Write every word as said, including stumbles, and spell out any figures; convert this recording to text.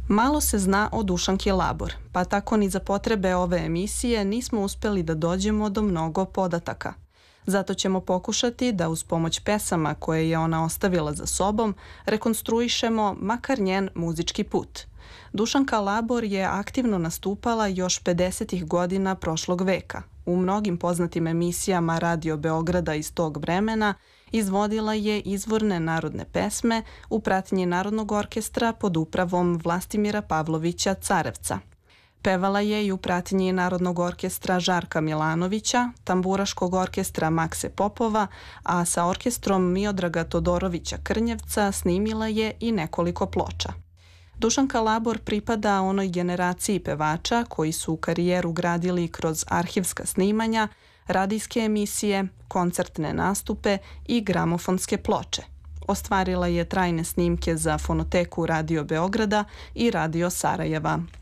Malo se zna o Dušanki Labor, pa tako ni za potrebe ove emisije nismo uspeli da dođemo do mnogo podataka. Zato ćemo pokušati da uz pomoć pesama koje je ona ostavila za sobom rekonstruišemo makar njen muzički put. Dušanka Labor je aktivno nastupala još pedesetih godina prošlog veka. U mnogim poznatim emisijama Radio Beograda iz tog vremena izvodila je izvorne narodne pesme u pratnji Narodnog orkestra pod upravom Vlastimira Pavlovića Carevca. Pevala je i u pratnji Narodnog orkestra Žarka Milanovića, Tamburaškog orkestra Makse Popova, a sa orkestrom Miodraga Todorovića Krnjevca snimila je i nekoliko ploča. Dušanka Labor pripada onoj generaciji pevača koji su karijeru gradili kroz arhivska snimanja, radijske emisije, koncertne nastupe i gramofonske ploče. Ostvarila je trajne snimke za fonoteku Radio Beograda i Radio Sarajeva.